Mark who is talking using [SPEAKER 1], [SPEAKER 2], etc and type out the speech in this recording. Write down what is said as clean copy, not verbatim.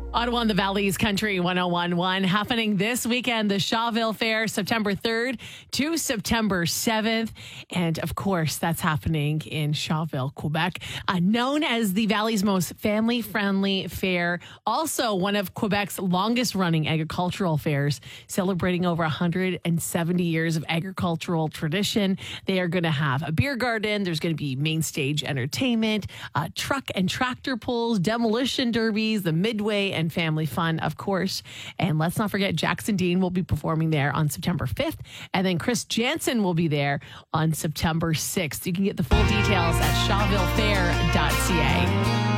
[SPEAKER 1] Ottawa and the Valley's Country 101.1 happening this weekend, the Shawville Fair, September 3rd to September 7th. And of course, that's happening in Shawville, Quebec, known as the Valley's most family-friendly fair. Also, one of Quebec's longest-running agricultural fairs, celebrating over 170 years of agricultural tradition. They are going to have a beer garden. There's going to be main stage entertainment, truck and tractor pulls, demolition derbies, the midway, and family fun, of course. And let's not forget, Jackson Dean will be performing there on September 5th. And then Chris Jansen will be there on September 6th. You can get the full details at shawvillefair.ca.